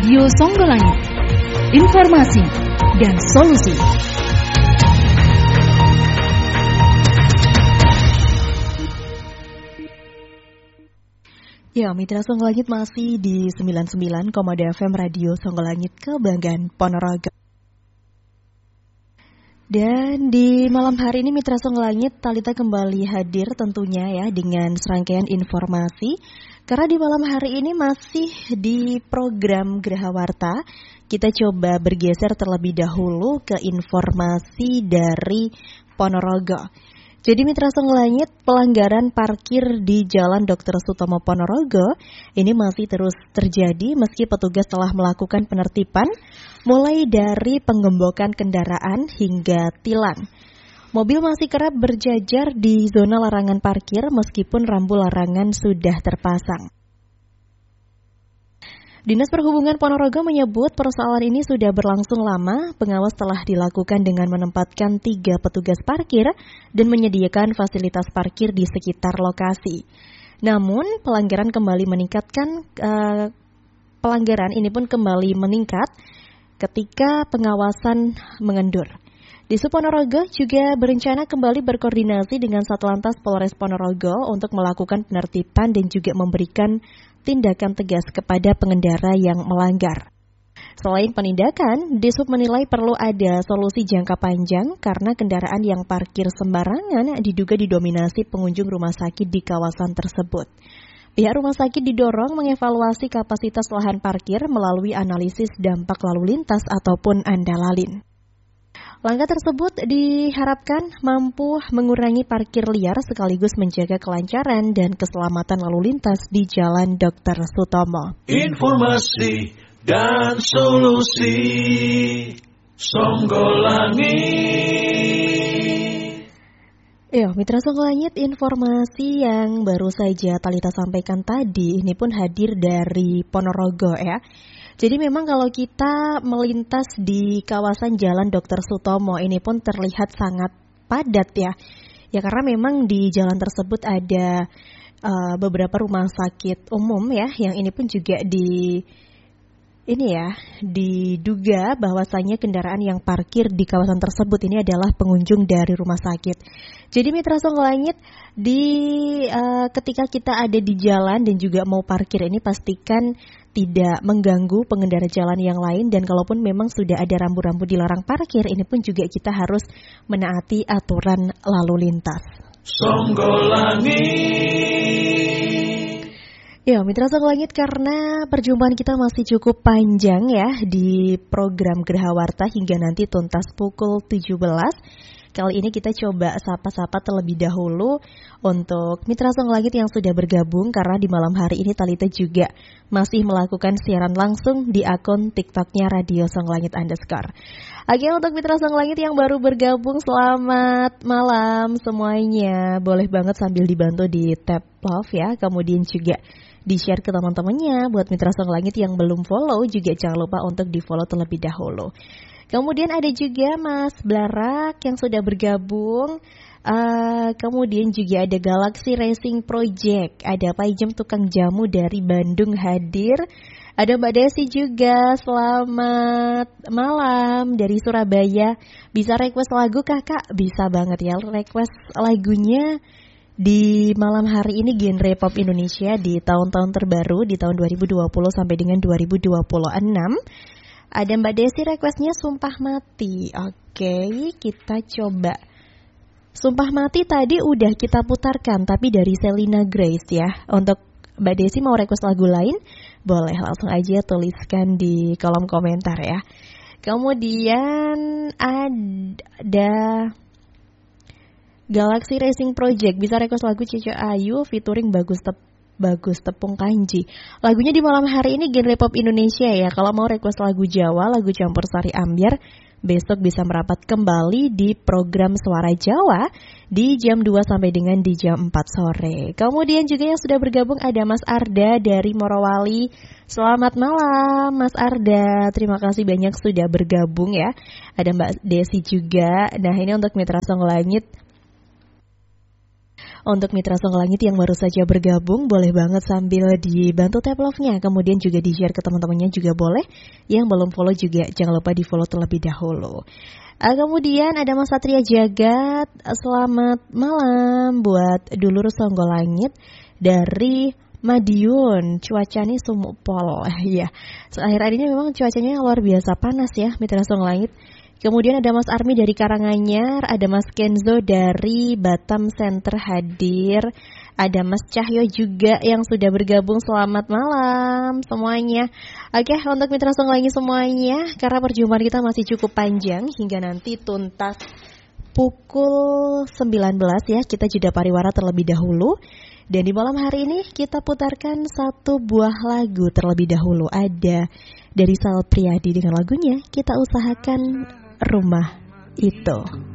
Radio Songgolangit. Informasi dan solusi. Ya, Mitra Songgolangit masih di 99,2 FM Radio Songgolangit Kebanggaan Ponorogo. Dan di malam hari ini Mitra Songgolangit, Talita kembali hadir tentunya ya dengan serangkaian informasi. Karena di malam hari ini masih di program Geraha Warta, kita coba bergeser terlebih dahulu ke informasi dari Ponorogo. Jadi Mitra Songgolangit, pelanggaran parkir di Jalan Dr. Sutomo Ponorogo ini masih terus terjadi meski petugas telah melakukan penertiban mulai dari penggembokan kendaraan hingga tilang. Mobil masih kerap berjajar di zona larangan parkir meskipun rambu larangan sudah terpasang. Dinas Perhubungan Ponorogo menyebut persoalan ini sudah berlangsung lama. Pengawas telah dilakukan dengan menempatkan 3 petugas parkir dan menyediakan fasilitas parkir di sekitar lokasi. Namun pelanggaran ini pun kembali meningkat ketika pengawasan mengendur. Disub Ponorogo juga berencana kembali berkoordinasi dengan Satlantas Polres Ponorogo untuk melakukan penertiban dan juga memberikan tindakan tegas kepada pengendara yang melanggar. Selain penindakan, Disub menilai perlu ada solusi jangka panjang karena kendaraan yang parkir sembarangan diduga didominasi pengunjung rumah sakit di kawasan tersebut. Pihak rumah sakit didorong mengevaluasi kapasitas lahan parkir melalui analisis dampak lalu lintas ataupun andalalin. Langkah tersebut diharapkan mampu mengurangi parkir liar sekaligus menjaga kelancaran dan keselamatan lalu lintas di Jalan Dr. Sutomo. Informasi dan solusi Songgolangit. Ya, Mitra Songgolangit, informasi yang baru saja Talita sampaikan tadi ini pun hadir dari Ponorogo ya. Jadi memang kalau kita melintas di kawasan Jalan Dr. Sutomo ini pun terlihat sangat padat ya. Ya karena memang di jalan tersebut ada beberapa rumah sakit umum ya, yang ini pun juga diduga bahwasanya kendaraan yang parkir di kawasan tersebut ini adalah pengunjung dari rumah sakit. Jadi Mitra Songgolangit, ketika kita ada di jalan dan juga mau parkir ini pastikan tidak mengganggu pengendara jalan yang lain, dan kalaupun memang sudah ada rambu-rambu dilarang parkir, ini pun juga kita harus menaati aturan lalu lintas. Songgolangit. Ya, Mitra Songgolangit, karena perjumpaan kita masih cukup panjang ya di program Geraha Warta hingga nanti tuntas pukul 17. Kali ini kita coba sapa-sapa terlebih dahulu untuk Mitra Songgolangit yang sudah bergabung, karena di malam hari ini Talita juga masih melakukan siaran langsung di akun TikToknya Radio Songgolangit _ Oke, untuk Mitra Songgolangit yang baru bergabung, selamat malam semuanya. Boleh banget sambil dibantu di tab love ya, kemudian juga di-share ke teman-temannya. Buat Mitra Songgolangit yang belum follow juga jangan lupa untuk di-follow terlebih dahulu. Kemudian ada juga Mas Blarak yang sudah bergabung. Kemudian juga ada Galaxy Racing Project. Ada Pak Ijem tukang jamu dari Bandung hadir. Ada Mbak Desi juga, selamat malam dari Surabaya. Bisa request lagu kakak? Bisa banget ya, request lagunya di malam hari ini genre pop Indonesia di tahun-tahun terbaru di tahun 2020 sampai dengan 2026. Ada Mbak Desi requestnya Sumpah Mati. Oke, kita coba. Sumpah Mati tadi udah kita putarkan, tapi dari Selena Grace ya. Untuk Mbak Desi mau request lagu lain, boleh langsung aja tuliskan di kolom komentar ya. Kemudian ada Galaxy Racing Project, bisa request lagu Cica Ayu featuring Bagus Tepung Kanji. Lagunya di malam hari ini genre pop Indonesia ya. Kalau mau request lagu Jawa, lagu campur sari ambyar, besok bisa merapat kembali di program Suara Jawa di jam 2 sampai dengan di jam 4 sore. Kemudian juga yang sudah bergabung ada Mas Arda dari Morowali. Selamat malam Mas Arda, terima kasih banyak sudah bergabung ya. Ada Mbak Desi juga. Nah, ini untuk Mitra Songgolangit. Untuk Mitra Song Langit yang baru saja bergabung, boleh banget sambil dibantu tap love-nya, kemudian juga di-share ke teman-temannya juga boleh. Yang belum follow juga jangan lupa di-follow terlebih dahulu. Kemudian ada Mas Satria Jagat, selamat malam buat dulur Songgolangit dari Madiun, cuacanya sumupol. Ya, akhir-akhir ini memang cuacanya luar biasa panas ya, Mitra Songgolangit. Kemudian ada Mas Armi dari Karanganyar, ada Mas Kenzo dari Batam Center hadir, ada Mas Cahyo juga yang sudah bergabung. Selamat malam semuanya. Oke, untuk Mitra Songgolangit semuanya, karena perjumpaan kita masih cukup panjang hingga nanti tuntas pukul 19 ya, kita jeda pariwara terlebih dahulu. Dan di malam hari ini kita putarkan satu buah lagu terlebih dahulu. Ada dari Sal Priadi dengan lagunya Kita Usahakan Rumah Itu.